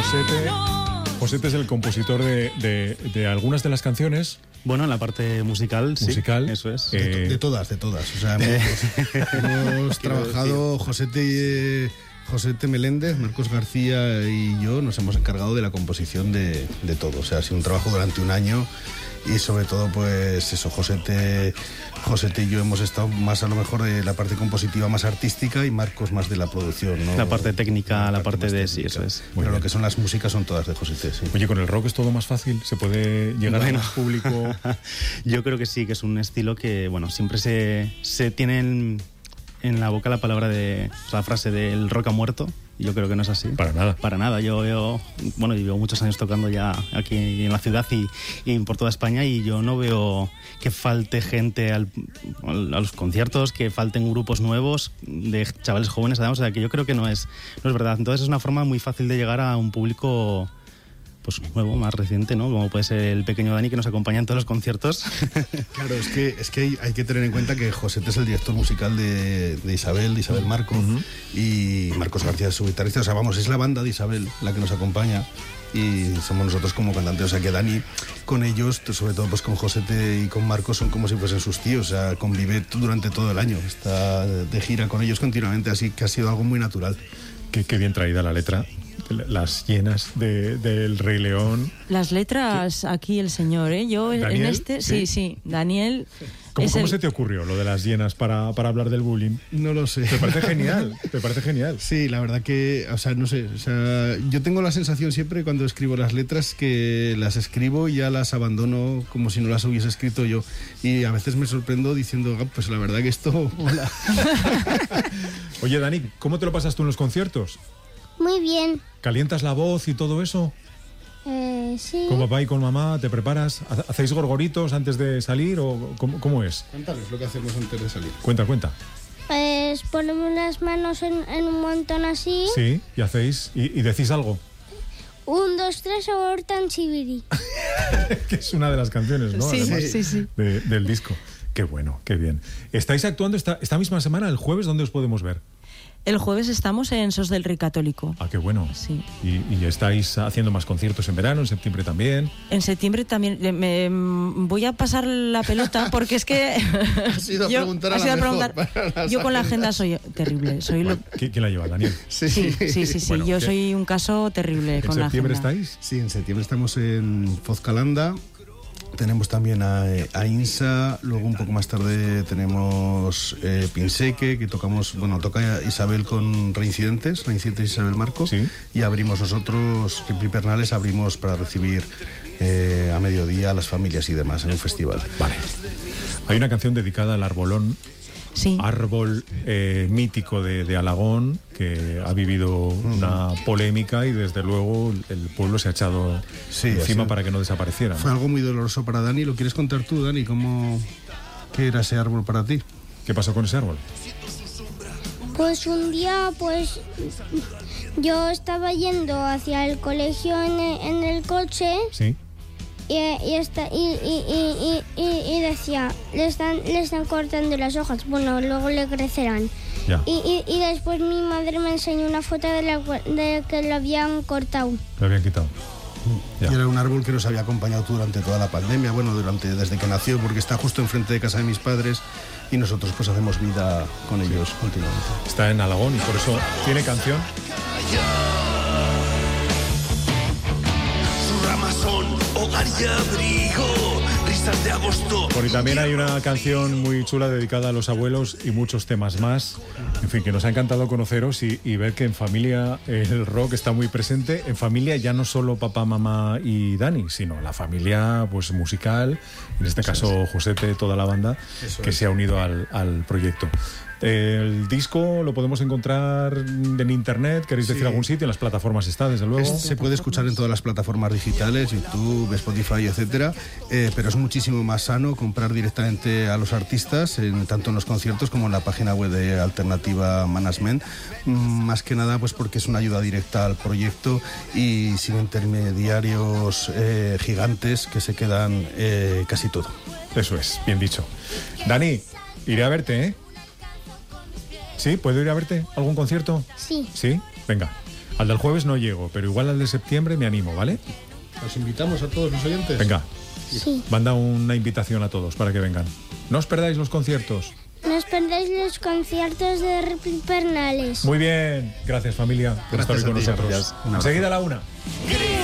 Josete es el compositor de algunas de las canciones. Bueno, en la parte musical, sí. Musical. Eso es. De todas. O sea, hemos trabajado, Josete Meléndez, Marcos García y yo nos hemos encargado de la composición de todo. O sea, ha sido un trabajo durante un año y sobre todo, pues eso, Josete y yo hemos estado más a lo mejor de la parte compositiva más artística y Marcos más de la producción, ¿no? La parte técnica, la parte de... Sí, eso es. Pero lo que son las músicas son todas de Josete, sí. Oye, ¿con el rock es todo más fácil? ¿Se puede llegar a más público? Yo creo que sí, que es un estilo que, bueno, siempre se tiene en la boca la palabra la frase del rock ha muerto. Yo creo que no es así. Para nada. Para nada. Yo llevo muchos años tocando ya aquí en la ciudad y por toda España y yo no veo que falte gente a los conciertos, que falten grupos nuevos de chavales jóvenes, además. O sea, que yo creo que no es verdad. Entonces es una forma muy fácil de llegar a un público pues nuevo, más reciente, ¿no? Como puede ser el pequeño Dani que nos acompaña en todos los conciertos. Claro, es que hay que tener en cuenta que Josete es el director musical de Isabel Marco, y Marcos García es su guitarrista. O sea, vamos, es la banda de Isabel la que nos acompaña y somos nosotros como cantantes. O sea, que Dani con ellos, sobre todo pues con Josete y con Marcos, son como si fuesen sus tíos. O sea, convive durante todo el año, está de gira con ellos continuamente, así que ha sido algo muy natural. Qué bien traída la letra. Las hienas del Rey León. Las letras aquí el señor, ¿eh? Yo ¿Daniel? en este... Sí, Daniel... ¿Cómo se te ocurrió lo de las hienas para hablar del bullying? No lo sé. ¿Te parece genial? Sí, la verdad que, o sea, no sé, o sea, yo tengo la sensación siempre cuando escribo las letras que las escribo y ya las abandono como si no las hubiese escrito yo. Y a veces me sorprendo diciendo, pues la verdad que esto... Hola. Oye, Dani, ¿cómo te lo pasas tú en los conciertos? Muy bien. ¿Calientas la voz y todo eso? Sí. ¿Con papá y con mamá te preparas? ¿Hacéis gorgoritos antes de salir o cómo es? Cuéntales lo que hacemos antes de salir. Cuenta. Pues ponemos las manos en un montón así. Sí, y hacéis... ¿Y decís algo? 1, 2, 3, abortan chiviri. Que es una de las canciones, ¿no? Sí, Además, sí. Del disco. Qué bueno, qué bien. ¿Estáis actuando esta misma semana, el jueves? ¿Dónde os podemos ver? El jueves estamos en Sos del Rey Católico. Ah, qué bueno. Sí. ¿Y estáis haciendo más conciertos en verano, en septiembre también? En septiembre también. Me voy a pasar la pelota porque es que... Has ido a preguntar Yo con la agenda soy terrible. ¿Quién la lleva, Daniel? Sí. Bueno, yo soy un caso terrible con la agenda. ¿En septiembre estáis? Sí, en septiembre estamos en Fozcalanda. Tenemos también a INSA, luego un poco más tarde tenemos Pinseque, que toca Isabel con Reincidentes Isabel Marco, ¿sí? Y abrimos nosotros, en Pipernales, abrimos para recibir a mediodía a las familias y demás en un festival. Vale. Hay una canción dedicada al arbolón. Sí. Árbol mítico de Alagón, que ha vivido una polémica y desde luego el pueblo se ha echado encima para que no desapareciera, ¿no? Fue algo muy doloroso para Dani. ¿Lo quieres contar tú, Dani? ¿Qué era ese árbol para ti? ¿Qué pasó con ese árbol? Pues un día, yo estaba yendo hacia el colegio en el coche. Sí. Y decía, le están cortando las hojas, bueno, luego le crecerán. Ya. Y después mi madre me enseñó una foto de que lo habían cortado. Lo habían quitado. Ya. Y era un árbol que nos había acompañado durante toda la pandemia, desde que nació, porque está justo enfrente de casa de mis padres y nosotros pues hacemos vida con ellos continuamente. Está en Alagón y por eso tiene canción. Sus ramas son hogar y abrigo, risas de agosto. Bueno, y también hay una canción muy chula dedicada a los abuelos y muchos temas más. En fin, que nos ha encantado conoceros y ver que en familia el rock está muy presente. En familia ya no solo papá, mamá y Dani, sino la familia pues musical, en este caso Josete, toda la banda que se ha unido al proyecto. El disco lo podemos encontrar en internet, ¿queréis decir algún sitio? En las plataformas está, desde luego. Se puede escuchar en todas las plataformas digitales, YouTube, Spotify, etcétera, pero es muchísimo más sano comprar directamente a los artistas, tanto en los conciertos como en la página web de Alternativa Management, más que nada pues porque es una ayuda directa al proyecto y sin intermediarios gigantes que se quedan casi todo. Eso es, bien dicho. Dani, iré a verte, ¿eh? ¿Sí? ¿Puedo ir a verte? ¿Algún concierto? Sí. ¿Sí? Venga. Al del jueves no llego, pero igual al de septiembre me animo, ¿vale? Los invitamos a todos los oyentes. Venga, Sí. manda una invitación a todos para que vengan. No os perdáis los conciertos. No os perdáis los conciertos de Ripping Pernales. Muy bien, gracias familia por estar hoy Gracias con a ti, nosotros. gracias. Un abrazo. Enseguida a la 1.